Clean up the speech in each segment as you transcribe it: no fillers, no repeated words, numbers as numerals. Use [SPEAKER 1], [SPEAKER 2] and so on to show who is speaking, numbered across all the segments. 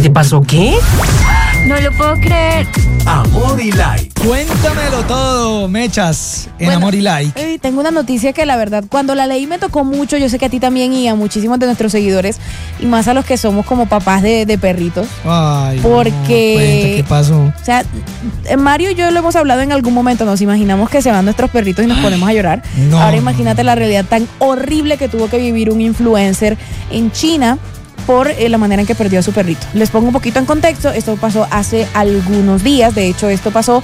[SPEAKER 1] ¿Te pasó qué?
[SPEAKER 2] No lo puedo creer.
[SPEAKER 3] Amor y Like.
[SPEAKER 4] Cuéntamelo todo, Mechas, en Amor y Like.
[SPEAKER 5] Tengo una noticia que la verdad, cuando la leí me tocó mucho. Yo sé que a ti también y a muchísimos de nuestros seguidores, y más a los que somos como papás de perritos.
[SPEAKER 4] Ay,
[SPEAKER 5] porque,
[SPEAKER 4] no, cuenta, ¿qué pasó?
[SPEAKER 5] O sea, Mario y yo lo hemos hablado en algún momento. Nos imaginamos que se van nuestros perritos y nos ponemos a llorar.
[SPEAKER 4] No.
[SPEAKER 5] Ahora imagínate la realidad tan horrible que tuvo que vivir un influencer en China por la manera en que perdió a su perrito. Les pongo un poquito en contexto. Esto pasó hace algunos días. De hecho, esto pasó...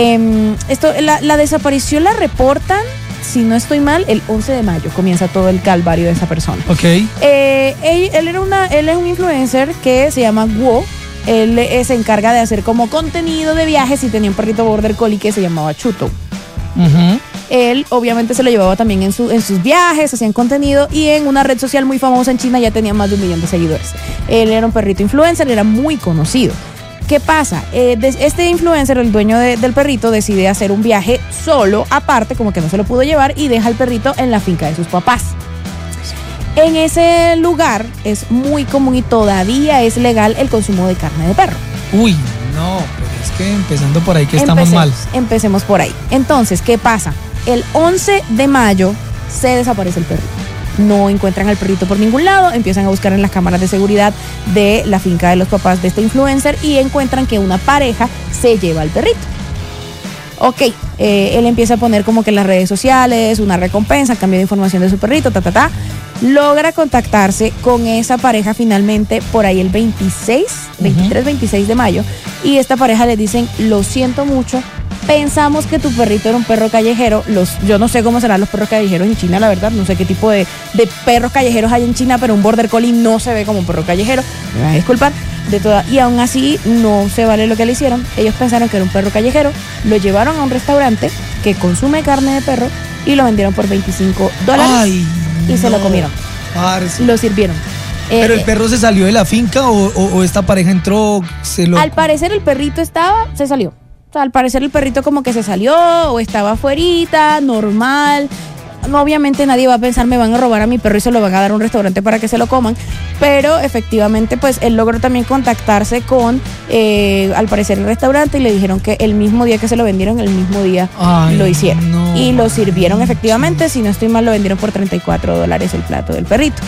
[SPEAKER 5] la desaparición la reportan, si no estoy mal, el 11 de mayo. Comienza todo el calvario de esa persona.
[SPEAKER 4] Ok.
[SPEAKER 5] Él es un influencer que se llama Guo. Él se encarga de hacer como contenido de viajes y tenía un perrito border collie que se llamaba Chuto. Él obviamente se lo llevaba también en sus viajes, hacían contenido, y en una red social muy famosa en China ya tenía más de 1 millón de seguidores. Él era un perrito influencer, era muy conocido. ¿Qué pasa? Este influencer, el dueño del perrito, decide hacer un viaje solo, aparte, como que no se lo pudo llevar, y deja al perrito en la finca de sus papás. En ese lugar es muy común y todavía es legal el consumo de carne de perro.
[SPEAKER 4] Uy, no, pero es que empezando por ahí que estamos mal.
[SPEAKER 5] Empecemos por ahí. Entonces, ¿qué pasa? El 11 de mayo se desaparece el perrito. No encuentran al perrito por ningún lado, empiezan a buscar en las cámaras de seguridad de la finca de los papás de este influencer y encuentran que una pareja se lleva al perrito. Ok, él empieza a poner como que en las redes sociales una recompensa, cambio de información de su perrito, logra contactarse con esa pareja finalmente por ahí el 23-26 de mayo, y esta pareja le dicen: lo siento mucho, pensamos que tu perrito era un perro callejero. Yo no sé cómo serán los perros callejeros en China, la verdad, no sé qué tipo de perros callejeros hay en China, pero un border collie no se ve como un perro callejero, me vas a disculpar, y aún así no se vale lo que le hicieron. Ellos pensaron que era un perro callejero, lo llevaron a un restaurante que consume carne de perro y lo vendieron por $25.
[SPEAKER 4] Ay,
[SPEAKER 5] y se lo comieron.
[SPEAKER 4] Parce.
[SPEAKER 5] Lo sirvieron.
[SPEAKER 4] ¿Pero el perro se salió de la finca o esta pareja entró?
[SPEAKER 5] Al parecer el perrito se salió. O sea, al parecer el perrito como que se salió o estaba afuerita, normal. Obviamente nadie va a pensar: me van a robar a mi perro y se lo van a dar a un restaurante para que se lo coman. Pero efectivamente, pues él logró también contactarse con, al parecer, el restaurante, y le dijeron que el mismo día que se lo vendieron, el mismo día lo hicieron.
[SPEAKER 4] No,
[SPEAKER 5] y lo sirvieron efectivamente. Si no estoy mal, lo vendieron por $34 el plato del perrito.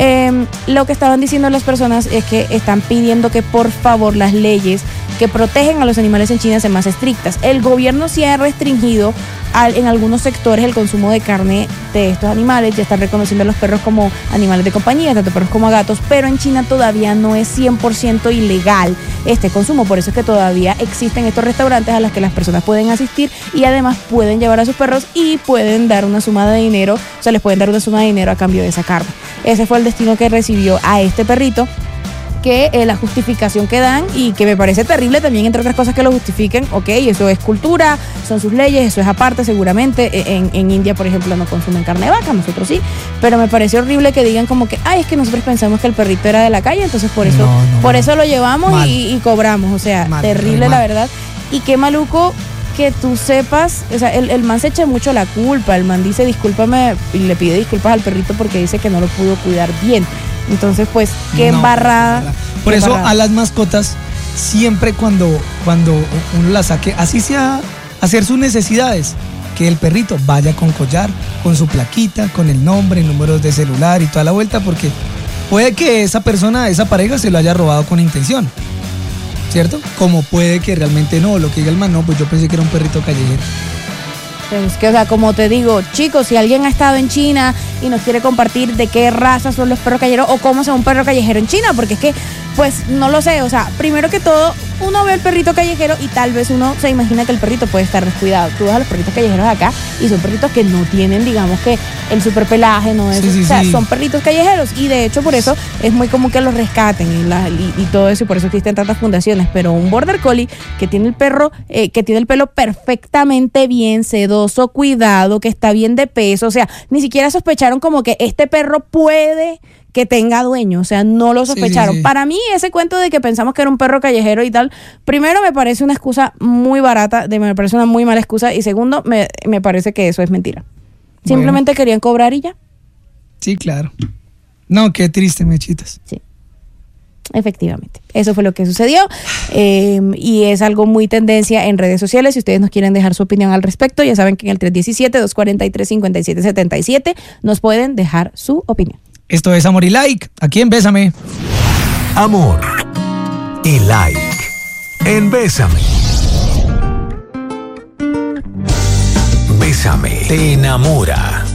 [SPEAKER 5] Lo que estaban diciendo las personas es que están pidiendo que por favor las leyes que protegen a los animales en China sean más estrictas. El gobierno sí ha restringido en algunos sectores el consumo de carne de estos animales. Ya están reconociendo a los perros como animales de compañía, tanto perros como gatos, pero en China todavía no es 100% ilegal este consumo. Por eso es que todavía existen estos restaurantes a los que las personas pueden asistir y además pueden llevar a sus perros y pueden dar una suma de dinero, o sea, les pueden dar una suma de dinero a cambio de esa carne. Ese fue el destino que recibió a este perrito, que la justificación que dan, y que me parece terrible también, entre otras cosas, que lo justifiquen. Ok, eso es cultura, son sus leyes, eso es aparte seguramente. En India, por ejemplo, no consumen carne de vaca, nosotros sí, pero me parece horrible que digan como que: ay, es que nosotros pensamos que el perrito era de la calle, entonces por eso lo llevamos y cobramos. O sea, terrible, la verdad. Y qué maluco que tú sepas, o sea, el man se echa mucho la culpa. El man dice: discúlpame, y le pide disculpas al perrito porque dice que no lo pudo cuidar bien. Entonces, pues, qué embarrada.
[SPEAKER 4] Por eso a las mascotas, siempre cuando uno las saque, así sea, hacer sus necesidades, que el perrito vaya con collar, con su plaquita, con el nombre, números de celular y toda la vuelta, porque puede que esa persona, esa pareja, se lo haya robado con intención, ¿cierto? Como puede que realmente no. Lo que diga el man: no, pues yo pensé que era un perrito callejero.
[SPEAKER 5] Es que, o sea, como te digo, chicos, si alguien ha estado en China y nos quiere compartir de qué raza son los perros callejeros o cómo sea un perro callejero en China, porque es que, pues, no lo sé. O sea, primero que todo, uno ve el perrito callejero y tal vez uno se imagina que el perrito puede estar descuidado. Tú ves a los perritos callejeros acá y son perritos que no tienen, digamos, que el super pelaje, no es, son perritos callejeros, y de hecho por eso es muy común que los rescaten y todo eso, y por eso existen tantas fundaciones. Pero un border collie que tiene el pelo perfectamente bien sedoso, cuidado, que está bien de peso, o sea, ni siquiera sospecharon como que este perro puede que tenga dueño, o sea, no lo sospecharon. Para mí, ese cuento de que pensamos que era un perro callejero y tal, primero me parece una excusa muy barata, me parece una muy mala excusa, y segundo, me parece que eso es mentira. Simplemente querían cobrar y ya.
[SPEAKER 4] Sí, claro. No, qué triste, Mechitas.
[SPEAKER 5] Sí. Efectivamente, eso fue lo que sucedió y es algo muy tendencia en redes sociales. Si ustedes nos quieren dejar su opinión al respecto, ya saben que en el 317-243-5777 nos pueden dejar su opinión.
[SPEAKER 4] Esto es Amor y Like, aquí en Bésame.
[SPEAKER 3] Amor y Like en Bésame. Bésame te enamora.